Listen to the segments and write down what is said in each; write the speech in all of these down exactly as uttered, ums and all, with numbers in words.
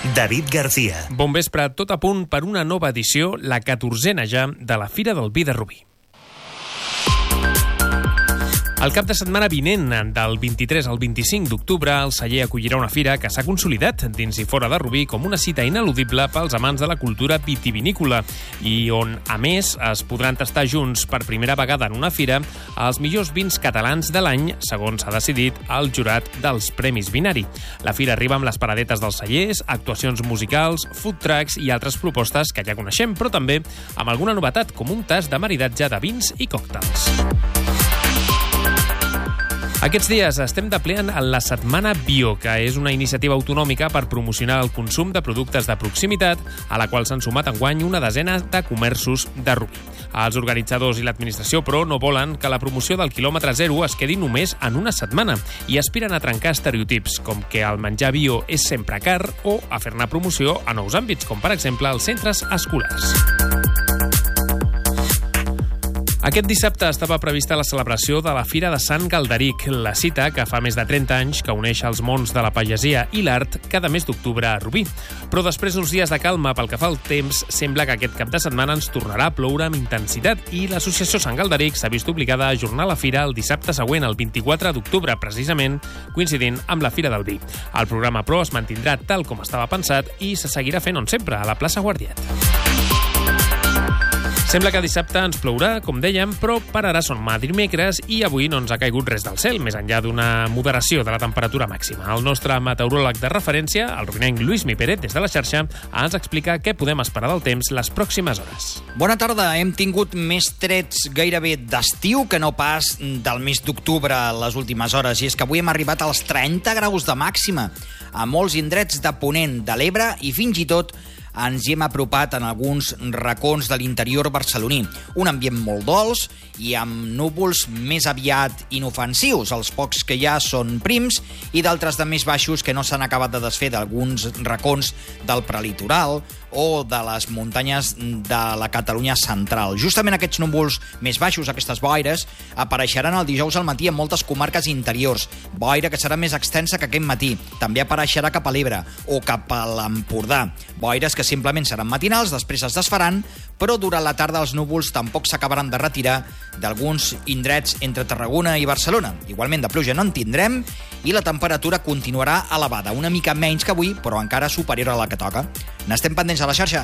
David García. Bon vespre, tot a punt per una nova edició, la catorzena ja, de la Fira del Vi de Rubí. El cap de setmana vinent, del vint-i-tres al vint-i-cinc d'octubre, el celler acollirà una fira que s'ha consolidat dins i fora de Rubí com una cita ineludible pels amants de la cultura vitivinícola i on, a més, es podran tastar junts per primera vegada en una fira els millors vins catalans de l'any, segons s'ha decidit el jurat dels Premis Vinari. La fira arriba amb les paradetes dels cellers, actuacions musicals, food trucks i altres propostes que ja coneixem, però també amb alguna novetat, com un tast de maridatge de vins i còctels. Aquests dies estem de ple en la Setmana Bio, que és una iniciativa autonòmica per promocionar el consum de productes de proximitat, a la qual s'han sumat enguany una desena de comerços de Rubí. Els organitzadors i l'administració, però, no volen que la promoció del quilòmetre zero es quedi només en una setmana i aspiren a trencar estereotips, com que el menjar bio és sempre car o a fer-ne promoció a nous àmbits, com per exemple els centres escolars. Aquest dissabte estava prevista la celebració de la Fira de Sant Galderic, la cita que fa més de trenta anys que uneix els mons de la pagesia i l'art cada mes d'octubre a Rubí. Però després d'uns dies de calma pel que fa al temps, sembla que aquest cap de setmana ens tornarà a ploure amb intensitat i l'associació Sant Galderic s'ha vist obligada a ajornar la fira el dissabte següent, el vint-i-quatre d'octubre, precisament coincidint amb la Fira del Vi. El programa, però, es mantindrà tal com estava pensat i se seguirà fent on sempre, a la plaça Guardiet. Sembla que dissabte ens plourà, com dèiem, però pararà son mà dimecres i avui no ens ha caigut res del cel, més enllà d'una moderació de la temperatura màxima. El nostre meteoròleg de referència, el rubinenc Lluís Mi Pérez, des de la xarxa, ens explica què podem esperar del temps les pròximes hores. Bona tarda. Hem tingut més trets gairebé d'estiu que no pas del mes d'octubre les últimes hores, i és que avui hem arribat als trenta graus de màxima a molts indrets de Ponent, de l'Ebre, i fins i tot ens hi hem apropat en alguns racons de l'interior barceloní. Un ambient molt dolç i amb núvols més aviat inofensius. Els pocs que hi ha són prims i d'altres de més baixos que no s'han acabat de desfer d'alguns racons del prelitoral o de les muntanyes de la Catalunya central. Justament aquests núvols més baixos, aquestes boires, apareixeran el dijous al matí en moltes comarques interiors. Boira que serà més extensa que aquest matí. També apareixerà cap a l'Ebre o cap a l'Empordà. Boires que simplement seran matinals, després es desfaran, però durant la tarda els núvols tampoc s'acabaran de retirar d'alguns indrets entre Tarragona i Barcelona. Igualment de pluja no en tindrem i la temperatura continuarà elevada, una mica menys que avui, però encara superior a la que toca. N'estem pendents a la xarxa.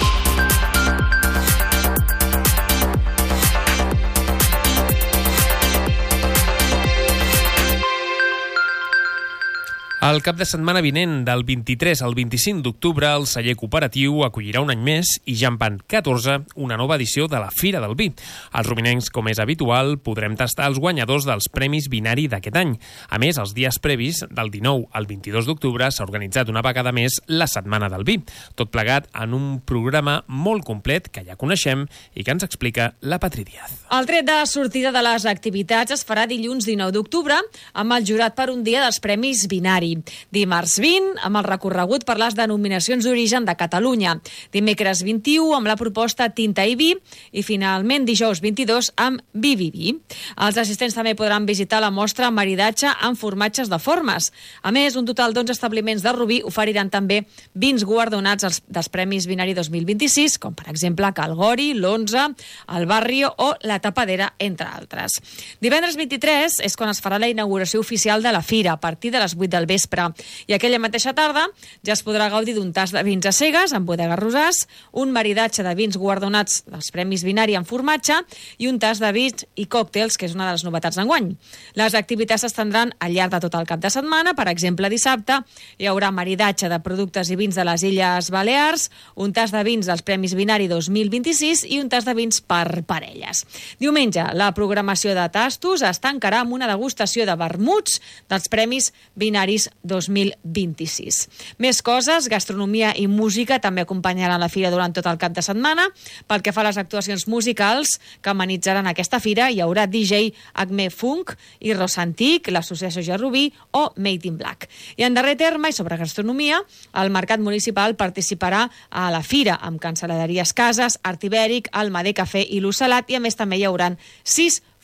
El cap de setmana vinent, del vint-i-tres al vint-i-cinc d'octubre, el celler cooperatiu acollirà un any més, i ja en van catorze, una nova edició de la Fira del Vi. Els rubinencs, com és habitual, podrem tastar els guanyadors dels Premis Vinari d'aquest any. A més, els dies previs, del dinou al vint-i-dos d'octubre, s'ha organitzat una vegada més la Setmana del Vi. Tot plegat en un programa molt complet que ja coneixem i que ens explica la Patri Díaz. El tret de sortida de les activitats es farà dilluns dinou d'octubre amb el jurat per un dia dels Premis Vinari. Dimarts vint, amb el recorregut per les denominacions d'origen de Catalunya. Dimecres vint-i-u, amb la proposta Tinta i Vi. I finalment, dijous vint-i-dos, amb Vi Vi Vi. Els assistents també podran visitar la mostra Maridatge amb formatges de formes. A més, un total d'onze establiments de Rubí oferiran també vins guardonats als, dels Premis Vinari dos mil vint-i-sis, com per exemple Calgori, l'Onze, el Barrio o la Tapadera, entre altres. Divendres vint-i-tres és quan es farà la inauguració oficial de la fira, a partir de les vuit del vespre. I aquella mateixa tarda ja es podrà gaudir d'un tast de vins a cegues amb bodegues rosars, un maridatge de vins guardonats dels Premis Vinari amb formatge i un tast de vins i còctels, que és una de les novetats d'enguany. Les activitats s'estendran al llarg de tot el cap de setmana. Per exemple, dissabte hi haurà maridatge de productes i vins de les Illes Balears, un tast de vins dels Premis Vinari dos mil vint-i-sis i un tast de vins per parelles. Diumenge, la programació de tastos es tancarà amb una degustació de vermuts dels Premis Vinaris dos mil vint-i-sis. Més coses, gastronomia i música també acompanyaran la fira durant tot el cap de setmana. Pel que fa a les actuacions musicals que amanitzaran aquesta fira, hi haurà D J Acme Funk i Rosantic, l'Associació Gerrubí o Made in Black. I en darrer terme, i sobre gastronomia, el Mercat Municipal participarà a la fira amb cancel·leries Cases, Art Ibèric, Almader Cafè i l'Ocelat, i a més també hi hauran sis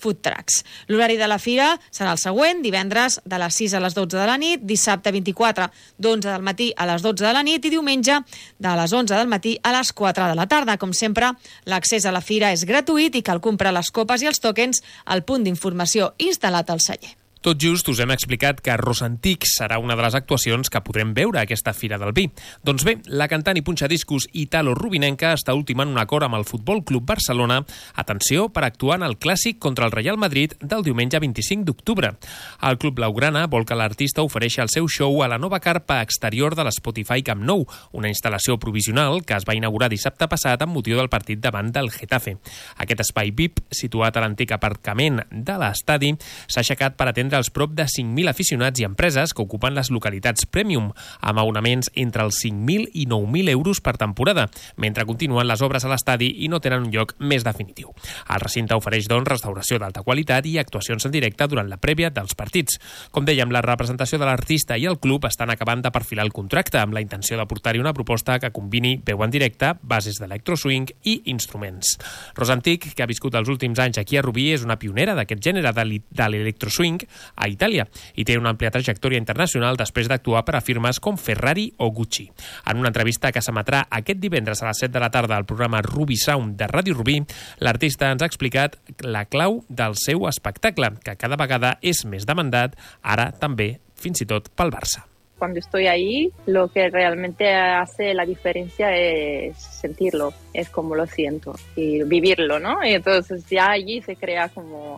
food trucks. L'horari de la fira serà el següent: divendres de les sis a les dotze de la nit, dissabte vint-i-quatre d'onze del matí a les dotze de la nit i diumenge de les onze del matí a les quatre de la tarda. Com sempre, l'accés a la fira és gratuït i cal comprar les copes i els tòquens al punt d'informació instal·lat al celler. Tot just us hem explicat que Rosantic serà una de les actuacions que podrem veure a aquesta Fira del Vi. Doncs bé, la cantant i punxadiscos italo-rubinenca està ultimant un acord amb el Futbol Club Barcelona, atenció, per actuar en el clàssic contra el Real Madrid del diumenge vint-i-cinc d'octubre. El club blaugrana vol que l'artista ofereixi el seu show a la nova carpa exterior de l'Spotify Camp Nou, una instal·lació provisional que es va inaugurar dissabte passat amb motiu del partit davant del Getafe. Aquest espai V I P, situat a l'antic aparcament de l'estadi, s'ha aixecat per atendre els prop de cinc mil aficionats i empreses que ocupen les localitats Premium, amb abonaments entre els cinc mil i nou mil euros per temporada, mentre continuen les obres a l'estadi i no tenen un lloc més definitiu. El recinte ofereix, doncs, restauració d'alta qualitat i actuacions en directe durant la prèvia dels partits. Com dèiem, la representació de l'artista i el club estan acabant de perfilar el contracte, amb la intenció de portar-hi una proposta que combini veu en directe, bases d'electroswing i instruments. Rosantic, que ha viscut els últims anys aquí a Rubí, és una pionera d'aquest gènere de l'electroswing a Itàlia i té una àmplia trajectòria internacional després d'actuar per a firmes com Ferrari o Gucci. En una entrevista que s'emetrà aquest divendres a les set de la tarda al programa Ruby Sound de Ràdio Rubí, l'artista ens ha explicat la clau del seu espectacle, que cada vegada és més demandat, ara també fins i tot pel Barça. Cuando estoy ahí, lo que realmente hace la diferencia es sentirlo, es como lo siento y vivirlo, ¿no? Y entonces ya allí se crea como...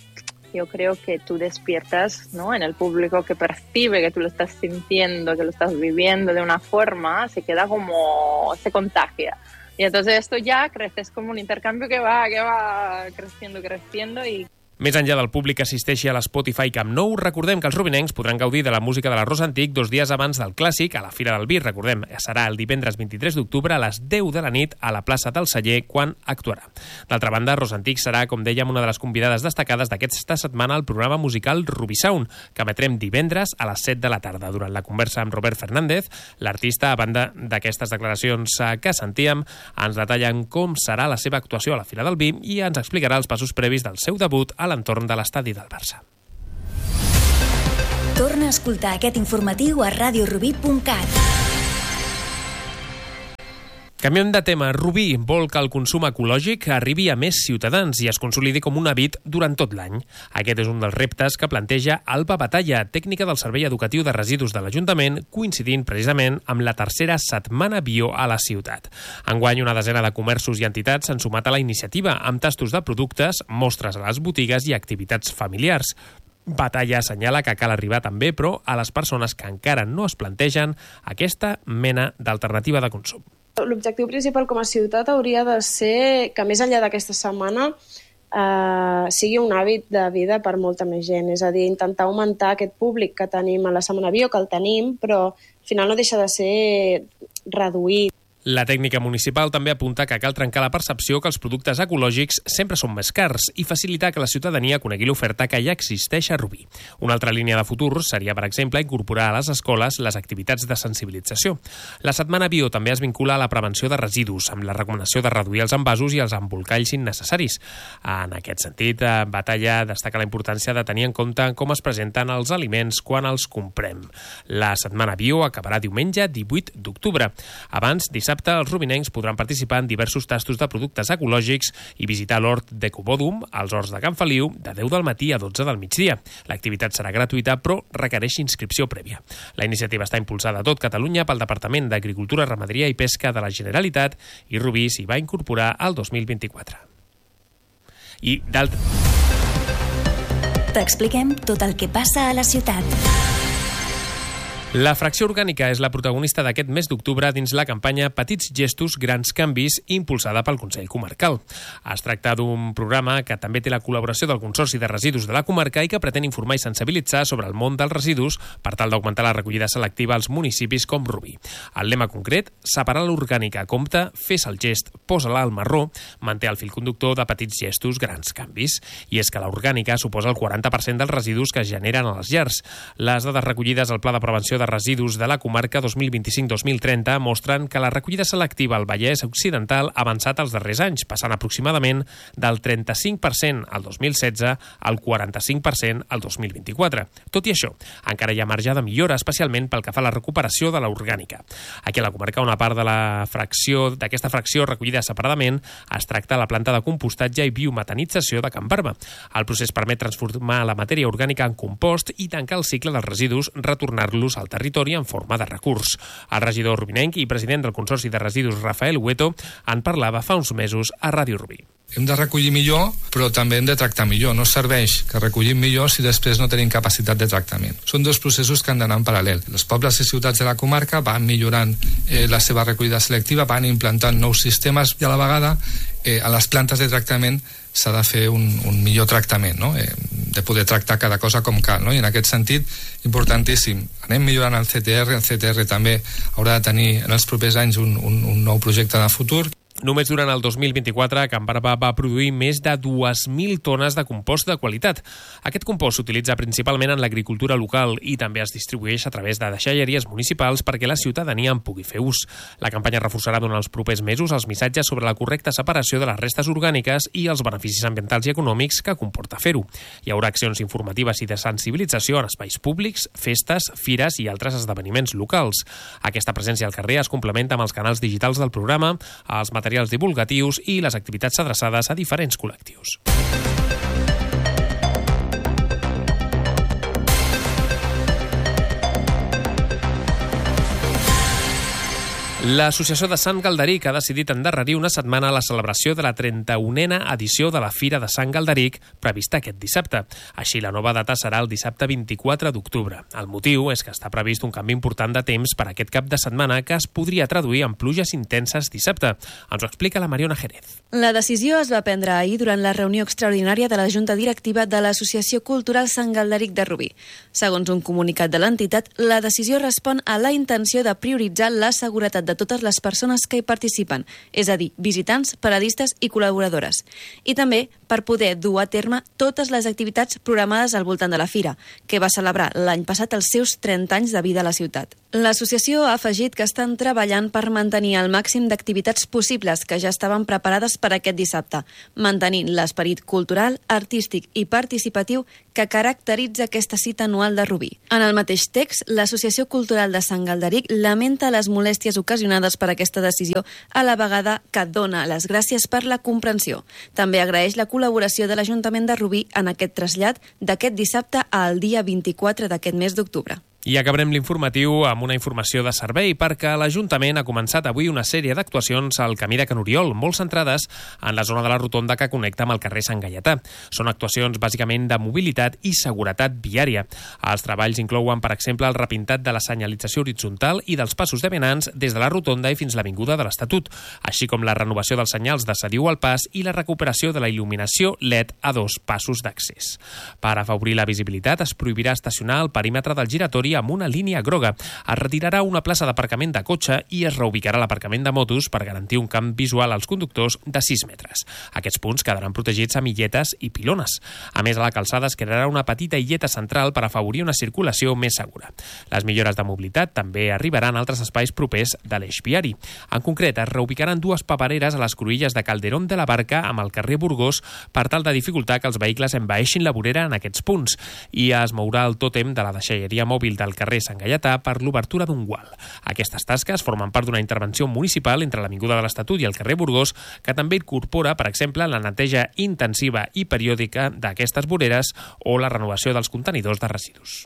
Yo creo que tú despiertas, ¿no?, en el público, que percibe que tú lo estás sintiendo, que lo estás viviendo de una forma, se queda como... se contagia. Y entonces esto ya crece, es como un intercambio que va, que va creciendo, creciendo y... Més enllà del públic que assisteixi a l'Spotify Camp Nou, recordem que els rubinencs podran gaudir de la música de la Rosantic dos dies abans del clàssic a la Fira del Vi. Recordem, serà el divendres vint-i-tres d'octubre a les deu de la nit a la plaça del Celler quan actuarà. D'altra banda, Rosantic serà, com dèiem, una de les convidades destacades d'aquesta setmana al programa musical Ruby Sound, que emetrem divendres a les set de la tarda. Durant la conversa amb Robert Fernández, l'artista, a banda d'aquestes declaracions que sentíem, ens detallen com serà la seva actuació a la Fira del Vi i ens explicarà els passos previs del seu debut a l'entorn de l'estadi del Barça. Torna a escoltar aquest informatiu a radio rubí punt cat. Canviem de tema. Rubí vol que el consum ecològic arribi a més ciutadans i es consolidi com un hàbit durant tot l'any. Aquest és un dels reptes que planteja Alba Batalla, tècnica del Servei Educatiu de Residus de l'Ajuntament, coincidint precisament amb la tercera setmana bio a la ciutat. Enguany, una desena de comerços i entitats s'han sumat a la iniciativa, amb tastos de productes, mostres a les botigues i activitats familiars. Batalla assenyala que cal arribar també, però, a les persones que encara no es plantegen aquesta mena d'alternativa de consum. L'objectiu principal com a ciutat hauria de ser que més enllà d'aquesta setmana eh, sigui un hàbit de vida per molta més gent. És a dir, intentar augmentar aquest públic que tenim a la Setmana Bio, que el tenim, però al final no deixa de ser reduït. La tècnica municipal també apunta que cal trencar la percepció que els productes ecològics sempre són més cars i facilitar que la ciutadania conegui l'oferta que ja existeix a Rubí. Una altra línia de futur seria, per exemple, incorporar a les escoles les activitats de sensibilització. La Setmana Bio també es vincula a la prevenció de residus, amb la recomanació de reduir els envasos i els embolcalls innecessaris. En aquest sentit, Batalla destaca la importància de tenir en compte com es presenten els aliments quan els comprem. La Setmana Bio acabarà diumenge divuit d'octubre. Abans, dissabte, els rubinencs podran participar en diversos tastos de productes ecològics i visitar l'hort d'Ecobòdum, als horts de Can Feliu, de deu del matí a dotze del migdia. L'activitat serà gratuïta, però requereix inscripció prèvia. La iniciativa està impulsada a tot Catalunya pel Departament d'Agricultura, Ramaderia i Pesca de la Generalitat i Rubí s'hi va incorporar el dos mil vint-i-quatre. I d'altra... T'expliquem tot el que passa a la ciutat. La fracció orgànica és la protagonista d'aquest mes d'octubre dins la campanya Petits gestos, grans canvis, impulsada pel Consell Comarcal. Es tracta d'un programa que també té la col·laboració del Consorci de Residus de la comarca i que pretén informar i sensibilitzar sobre el món dels residus per tal d'augmentar la recollida selectiva als municipis com Rubí. El lema concret, separar l'orgànica a compte, fes el gest, posa-la al marró, manté el fil conductor de petits gestos, grans canvis. I és que l'orgànica suposa el quaranta per cent dels residus que es generen a les llars. Les dades recollides al Pla de Prevenció de de residus de la comarca dos mil vint-i-cinc dos mil trenta mostren que la recollida selectiva al Vallès Occidental ha avançat els darrers anys, passant aproximadament del trenta-cinc per cent al dos mil setze al quaranta-cinc per cent al dos mil vint-i-quatre. Tot i això, encara hi ha marge de millora, especialment pel que fa a la recuperació de l'orgànica. Aquí a la comarca, una part de la fracció d'aquesta fracció recollida separadament es tracta de la planta de compostatge i biometanització de Can Barba. El procés permet transformar la matèria orgànica en compost i tancar el cicle dels residus, retornar-los al territori en forma de recurs. El regidor rubinenc i president del Consorci de Residus, Rafael Hueto, en parlava fa uns mesos a Ràdio Rubí. Hem de recollir millor, però també hem de tractar millor. No serveix que recollim millor si després no tenim capacitat de tractament. Són dos processos que han d'anar en paral·lel. Els pobles i ciutats de la comarca van millorant eh, la seva recollida selectiva, van implantant nous sistemes i a la vegada eh, a les plantes de tractament s'ha de fer un, un millor tractament, no? eh, de poder tractar cada cosa com cal. No? I en aquest sentit, importantíssim, anem millorant el C T R, el C T R també haurà de tenir en els propers anys un, un, un nou projecte de futur. Només durant el dos mil vint-i-quatre, Can Barba va produir més de dues mil tones de compost de qualitat. Aquest compost s'utilitza principalment en l'agricultura local i també es distribueix a través de deixalleries municipals perquè la ciutadania en pugui fer ús. La campanya reforçarà durant els propers mesos els missatges sobre la correcta separació de les restes orgàniques i els beneficis ambientals i econòmics que comporta fer-ho. Hi haurà accions informatives i de sensibilització en espais públics, festes, fires i altres esdeveniments locals. Aquesta presència al carrer es complementa amb els canals digitals del programa, els materials divulgatius i les activitats adreçades a diferents col·lectius. L'Associació de Sant Galderic ha decidit endarrerir una setmana la celebració de la trenta-unena edició de la Fira de Sant Galderic prevista aquest dissabte. Així, la nova data serà el dissabte vint-i-quatre d'octubre. El motiu és que està previst un canvi important de temps per aquest cap de setmana que es podria traduir en pluges intenses dissabte. Ens ho explica la Mariona Jerez. La decisió es va prendre ahir durant la reunió extraordinària de la Junta Directiva de l'Associació Cultural Sant Galderic de Rubí. Segons un comunicat de l'entitat, la decisió respon a la intenció de prioritzar la seguretat de de totes les persones que hi participen, és a dir, visitants, paradistes i col·laboradores. I també per poder dur a terme totes les activitats programades al voltant de la fira, que va celebrar l'any passat els seus trenta anys de vida a la ciutat. L'associació ha afegit que estan treballant per mantenir el màxim d'activitats possibles que ja estaven preparades per aquest dissabte, mantenint l'esperit cultural, artístic i participatiu que caracteritza aquesta cita anual de Rubí. En el mateix text, l'Associació Cultural de Sant Galderic lamenta les molèsties ocasionades per aquesta decisió, a la vegada que dona les gràcies per la comprensió. També agraeix la col·laboració de l'Ajuntament de Rubí en aquest trasllat d'aquest dissabte al dia vint-i-quatre d'aquest mes d'octubre. I acabarem l'informatiu amb una informació de servei perquè l'Ajuntament ha començat avui una sèrie d'actuacions al camí de Can Oriol, molt centrades en la zona de la rotonda que connecta amb el carrer Sant Gaietà. Són actuacions bàsicament de mobilitat i seguretat viària. Els treballs inclouen, per exemple, el repintat de la senyalització horitzontal i dels passos de vianants des de la rotonda i fins a l'Avinguda de l'Estatut, així com la renovació dels senyals de sediu al pas i la recuperació de la il·luminació L E D a dos passos d'accés. Per afavorir la visibilitat, es prohibirà estacionar al perímetre del giratori amb una línia groga. Es retirarà una plaça d'aparcament de cotxe i es reubicarà l'aparcament de motos per garantir un camp visual als conductors de sis metres. Aquests punts quedaran protegits amb illetes i pilones. A més, a la calçada es crearà una petita illeta central per afavorir una circulació més segura. Les millores de mobilitat també arribaran a altres espais propers de l'eix viari. En concret, es reubicaran dues papereres a les cruïlles de Calderón de la Barca amb el carrer Burgos per tal de dificultar que els vehicles envaeixin la vorera en aquests punts. I es mourà el tòtem de la deixalleria mòbil del carrer Sant Gaietà per l'obertura d'un gual. Aquestes tasques formen part d'una intervenció municipal entre l'Avinguda de l'Estatut i el carrer Burgos, que també incorpora, per exemple, la neteja intensiva i periòdica d'aquestes voreres o la renovació dels contenidors de residus.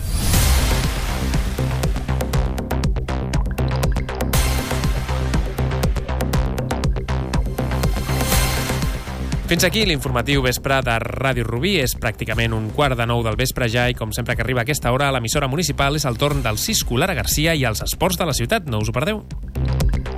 Fins aquí l'informatiu vespre de Ràdio Rubí. És pràcticament un quart de nou del vespre ja i com sempre que arriba a aquesta hora a l'emissora municipal és el torn del Cisco, Lara Garcia i els esports de la ciutat. No us ho perdeu.